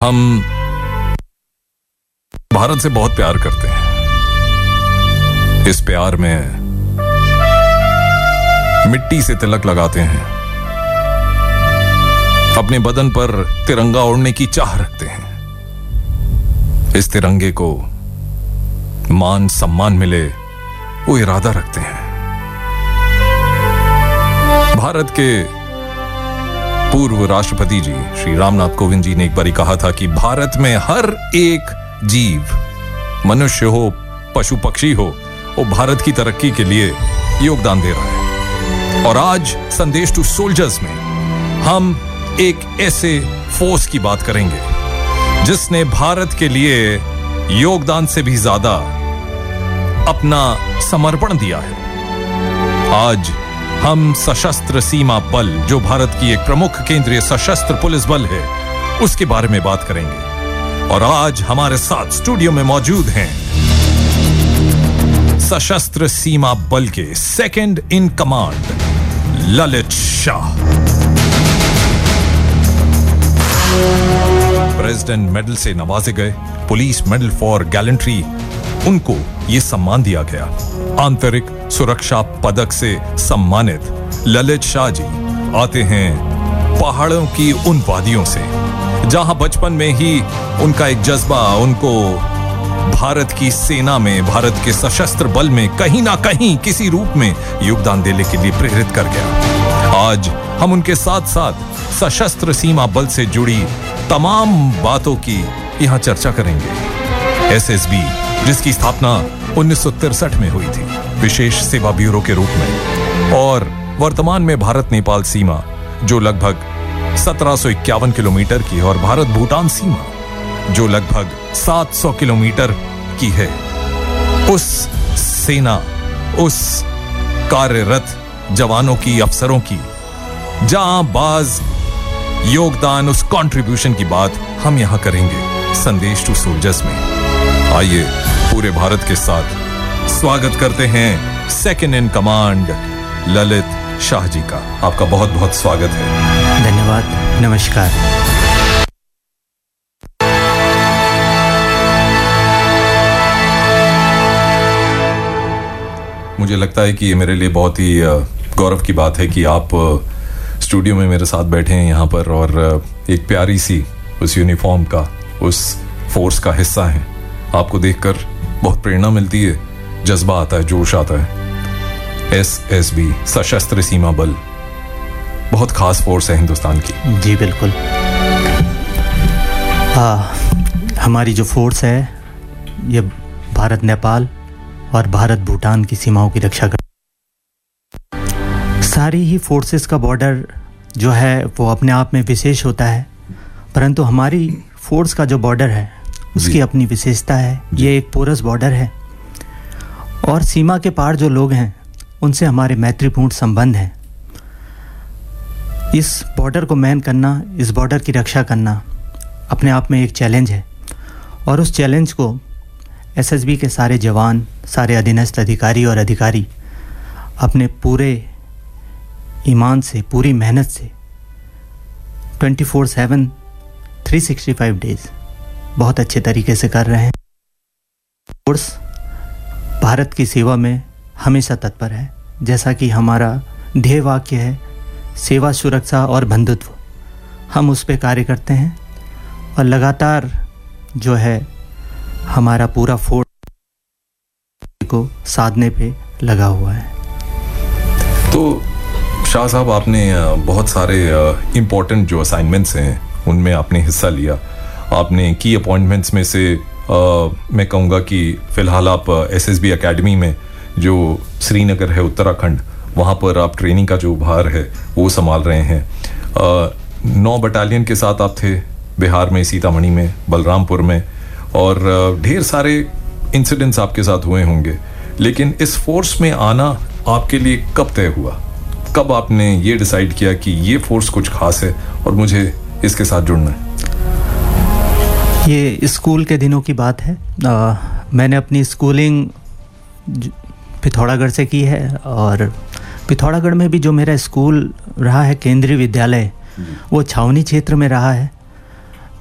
हम भारत से बहुत प्यार करते हैं। इस प्यार में मिट्टी से तिलक लगाते हैं, अपने बदन पर तिरंगा ओढ़ने की चाह रखते हैं। इस तिरंगे को मान सम्मान मिले वो इरादा रखते हैं। भारत के पूर्व राष्ट्रपति जी श्री रामनाथ कोविंद जी ने एक बारी कहा था कि भारत में हर एक जीव, मनुष्य हो, पशु पक्षी हो, वो भारत की तरक्की के लिए योगदान दे रहा है। और आज संदेश टू सोल्जर्स में हम एक ऐसे फोर्स की बात करेंगे जिसने भारत के लिए योगदान से भी ज्यादा अपना समर्पण दिया है। आज हम सशस्त्र सीमा बल, जो भारत की एक प्रमुख केंद्रीय सशस्त्र पुलिस बल है, उसके बारे में बात करेंगे। और आज हमारे साथ स्टूडियो में मौजूद हैं सशस्त्र सीमा बल के second in command Lalit Shah. President medal से नवाजे गए, पुलिस मेडल फॉर गैलेंट्री, उनको यह सम्मान दिया गया। आंतरिक सुरक्षा पदक से सम्मानित ललित शाह जी आते हैं पहाड़ों की उन वादियों से जहां बचपन में ही उनका एक जज्बा उनको भारत की सेना में, भारत के सशस्त्र बल में कहीं ना कहीं किसी रूप में योगदान देने के लिए प्रेरित कर गया। आज हम उनके साथ साथ सशस्त्र सीमा बल से जुड़ी तमाम बातों की यहां चर्चा करेंगे। एसएसबी, जिसकी स्थापना 1963 में हुई थी विशेष सेवा ब्यूरो के रूप में, और वर्तमान में भारत नेपाल सीमा जो लगभग 1751 किलोमीटर की है, और भारत भूटान सीमा जो लगभग 700 किलोमीटर की है, उस सेना, उस कार्यरत जवानों की, अफसरों की जहां बाज योगदान, उस कंट्रीब्यूशन की बात हम यहां करेंगे संदेश टू सोल्जर्स में। आइए पूरे भारत के साथ स्वागत करते हैं second in command Lalit Shah ji का। आपका बहुत बहुत स्वागत है। धन्यवाद, नमस्कार। मुझे लगता है कि ये मेरे लिए बहुत ही गौरव की बात है कि आप स्टूडियो में मेरे साथ बैठे हैं यहाँ पर, और एक प्यारी सी उस यूनिफॉर्म का, उस फोर्स का हिस्सा हैं। आपको देखकर बहुत प्रेरणा मिलती है, जज्बा आता है, जोश आता है। एसएसबी, सशस्त्र सीमा बल, बहुत खास फोर्स है हिंदुस्तान की। जी बिल्कुल। हमारी जो फोर्स है ये भारत नेपाल और भारत भूटान की सीमाओं की रक्षा कर, सारी ही फोर्सेस का बॉर्डर जो है वो अपने आप में विशेष होता है, परंतु हमारी फोर्स का जो बॉर्डर है उसकी अपनी विशेषता है। ये एक पोरस बॉर्डर है और सीमा के पार जो लोग हैं उनसे हमारे मैत्रीपूर्ण संबंध हैं। इस बॉर्डर को मैन करना, इस बॉर्डर की रक्षा करना अपने आप में एक चैलेंज है, और उस चैलेंज को एसएसबी के सारे जवान, सारे अधीनस्थ अधिकारी और अधिकारी अपने पूरे ईमान से, पूरी मेहनत से 24/7 365 डेज बहुत अच्छे तरीके से कर रहे हैं। फोर्स भारत की सेवा में हमेशा तत्पर है, जैसा कि हमारा ध्येय वाक्य है, सेवा, सुरक्षा और बंधुत्व। हम उस पे कार्य करते हैं और लगातार जो है हमारा पूरा फोर्स को साधने पे लगा हुआ है। तो शाह साहब, आपने बहुत सारे इम्पोर्टेंट जो असाइनमेंट्स हैं उनमें आपने हिस्सा लिया। आपने की अपॉइंटमेंट्स में से मैं कहूँगा कि फ़िलहाल आप एसएसबी एकेडमी में, जो श्रीनगर है उत्तराखंड, वहाँ पर आप ट्रेनिंग का जो भार है वो संभाल रहे हैं। 9 बटालियन के साथ आप थे बिहार में, सीतामढ़ी में, बलरामपुर में, और ढेर सारे इंसिडेंट्स आपके साथ हुए होंगे। लेकिन इस फोर्स में आना आपके लिए कब तय हुआ? कब आपने ये डिसाइड किया कि ये फोर्स कुछ खास है और मुझे इसके साथ जुड़ना है? ये स्कूल के दिनों की बात है। मैंने अपनी स्कूलिंग पिथौरागढ़ से की है, और पिथौरागढ़ में भी जो मेरा स्कूल रहा है, केंद्रीय विद्यालय, वो छावनी क्षेत्र में रहा है।